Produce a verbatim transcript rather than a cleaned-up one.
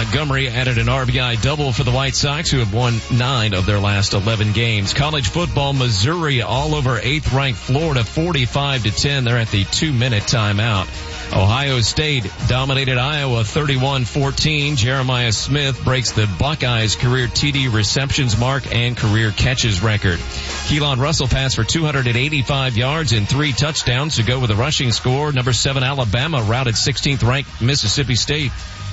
Montgomery added an R B I double for the White Sox, who have won nine of their last eleven games. College football, Missouri all over eighth-ranked Florida, forty-five to ten. They're at the two-minute timeout. Ohio State dominated Iowa thirty-one fourteen. Jeremiah Smith breaks the Buckeyes' career T D receptions mark and career catches record. Keelan Russell passed for two hundred eighty-five yards and three touchdowns to go with a rushing score. Number seven Alabama routed sixteenth ranked Mississippi State